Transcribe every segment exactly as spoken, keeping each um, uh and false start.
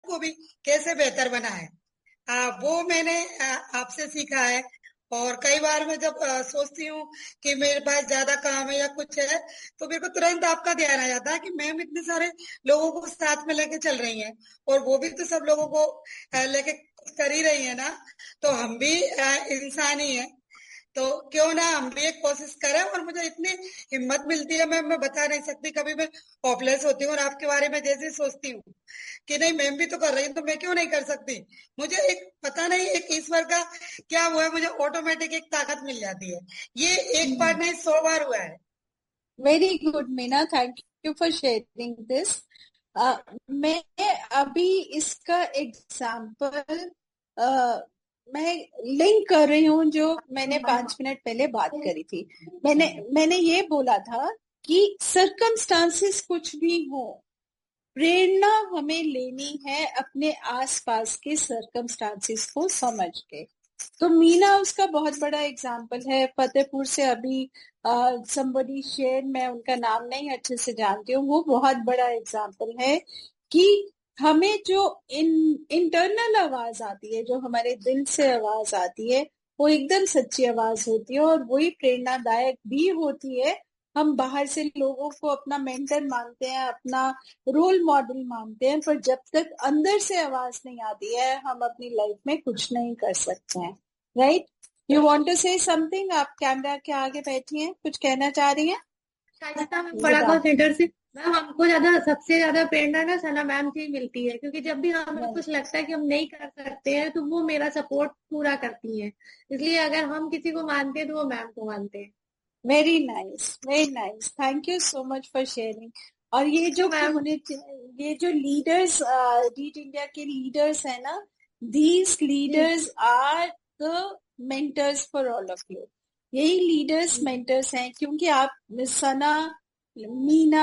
को भी कैसे बेहतर बनाए, आ, वो मैंने आ, आपसे सीखा है। और कई बार मैं जब आ, सोचती हूँ कि मेरे पास ज्यादा काम है या कुछ है, तो मेरे को तुरंत आपका ध्यान आ जाता है कि मैम इतने सारे लोगों को साथ में लेके चल रही हैं, और वो भी तो सब लोगों को आ, लेके कर ही रही है ना। तो हम भी आ, इंसान ही हैं, तो क्यों ना हम भी एक कोशिश करें। और मुझे इतनी हिम्मत मिलती है, मैं मैं बता नहीं सकती। कभी मैं होपलेस होती हूँ और आपके बारे में जैसे सोचती हूँ कि नहीं मैम भी तो कर रही है, तो मैं क्यों नहीं कर सकती। मुझे एक पता नहीं, एक ईश्वर का क्या हुआ है, मुझे ऑटोमेटिक एक ताकत मिल जाती है। ये एक बार नहीं, सौ बार हुआ है। Very good Meena, thank you for sharing this. मैं अभी इसका एग्जाम्पल मैं लिंक कर रही हूँ जो मैंने पांच मिनट पहले बात करी थी। मैंने मैंने ये बोला था कि सर्कमस्टांसेस कुछ भी हो, प्रेरणा हमें लेनी है अपने आसपास के सर्कमस्टांसेस को समझ के। तो मीना उसका बहुत बड़ा एग्जाम्पल है। फतेहपुर से अभी समबडी शेयर, मैं उनका नाम नहीं अच्छे से जानती हूँ, वो बहुत बड़ा एग्जाम्पल है कि हमें जो इन इंटरनल आवाज आती है, जो हमारे दिल से आवाज आती है, वो एकदम सच्ची आवाज होती है और वही प्रेरणादायक भी होती है। हम बाहर से लोगों को अपना मेंटर मानते हैं, अपना रोल मॉडल मानते हैं, पर जब तक अंदर से आवाज नहीं आती है हम अपनी लाइफ में कुछ नहीं कर सकते हैं। राइट? यू वांट टू से समथिंग? आप कैमरा के आगे बैठी हैं, कुछ कहना चाह रही हैं? बड़ा कंसिडर से मैम, हमको ज्यादा सबसे ज्यादा प्रेरणा ना सना मैम से ही मिलती है, क्योंकि जब भी हमें कुछ लगता है कि हम नहीं कर सकते हैं तो वो मेरा सपोर्ट पूरा करती है। इसलिए अगर हम किसी को मानते हैं तो वो मैम को मानते हैं। Very nice, very nice, thank you so much for sharing. और ये जो कम्युनिटी, ये जो लीडर्स, रीड इंडिया के लीडर्स है ना, these leaders are the mentors for all of you. यही लीडर्स मेंटर्स हैं, क्योंकि आप सना, Meena,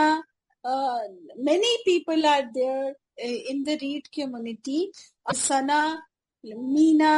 many people are there in the read community. Sana, Meena,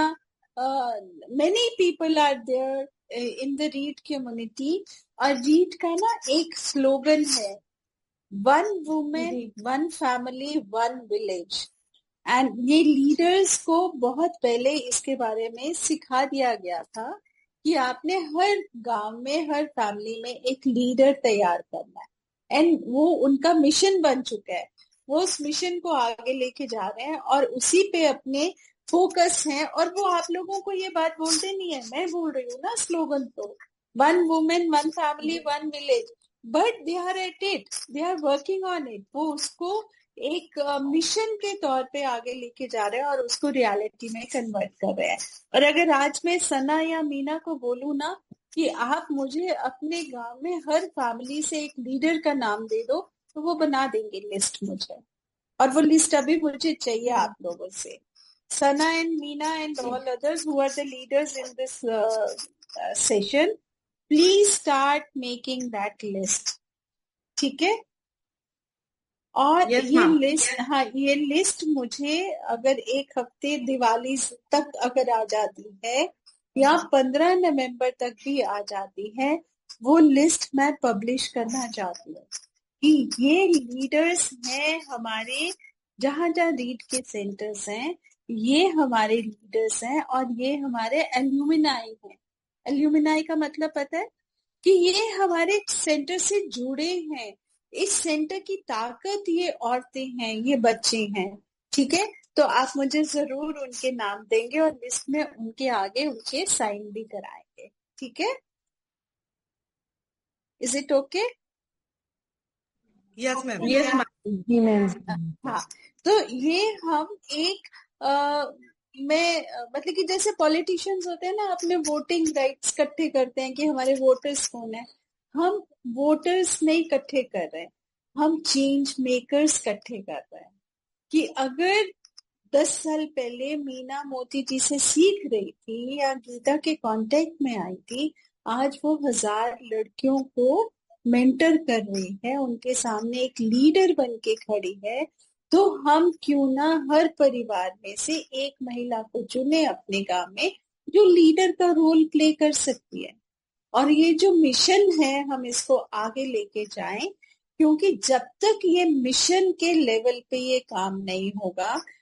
many people are there in the read community. और read का ना एक स्लोगन है, one women one family one village. And ये लीडर्स को बहुत पहले इसके बारे में सिखा दिया गया था कि आपने हर गांव में, हर फैमिली में एक लीडर तैयार करना है। एंड वो उनका मिशन बन चुका है, वो उस मिशन को आगे लेके जा रहे हैं और उसी पे अपने फोकस है। और वो आप लोगों को ये बात बोलते नहीं है, मैं बोल रही हूँ ना स्लोगन, तो one women one family one village, but they are at it, they are working on it. वो उसको एक मिशन uh, के तौर पे आगे लेके जा रहे हैं और उसको रियलिटी में कन्वर्ट कर रहे हैं। और अगर आज मैं सना या मीना को बोलूं ना कि आप मुझे अपने गांव में हर फैमिली से एक लीडर का नाम दे दो, तो वो बना देंगे लिस्ट मुझे, और वो लिस्ट अभी मुझे चाहिए आप लोगों से। Sana and Meena and all others who are the leaders in this uh, uh, session, please start making that list. ठीक है? और yes, ये लिस्ट, हाँ, ये लिस्ट मुझे अगर एक हफ्ते दिवाली तक अगर आ जाती है या पंद्रह नवंबर तक भी आ जाती है, वो लिस्ट मैं पब्लिश करना चाहती हूँ कि ये लीडर्स हैं हमारे, जहाँ जहाँ रीड के सेंटर्स हैं, ये हमारे लीडर्स हैं और ये हमारे एल्यूमिनाई हैं। एल्यूमिनाई का मतलब पता है कि ये हमारे सेंटर से जुड़े हैं। इस सेंटर की ताकत ये औरतें हैं, ये बच्चे हैं। ठीक है? तो आप मुझे जरूर उनके नाम देंगे और लिस्ट में उनके आगे उनके साइन भी कराएंगे। ठीक है? Is it okay? Yes ma'am. Yes ma'am. हाँ, तो ये हम एक आ, मैं मतलब कि जैसे पॉलिटिशियंस होते हैं ना, अपने वोटिंग राइट्स इकट्ठे करते हैं कि हमारे वोटर्स कौन है। हम वोटर्स नहीं इकट्ठे कर रहे हैं, हम चेंज मेकर्स इकट्ठे कर रहे हैं। कि अगर दस साल पहले मीना मोती जी से सीख रही थी या गीता के कांटेक्ट में आई थी, आज वो हजार लड़कियों को मेंटर कर रही है, उनके सामने एक लीडर बन के खड़ी है। तो हम क्यों ना हर परिवार में से एक महिला को चुने अपने गांव में, जो लीडर का रोल प्ले कर सकती है। और ये जो मिशन है हम इसको आगे लेके जाएं, क्योंकि जब तक ये मिशन के लेवल पे ये काम नहीं होगा,